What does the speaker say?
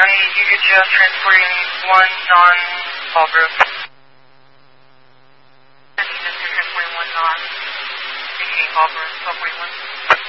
you're just transporting one non-call group. Just transporting one non-call group, 1241.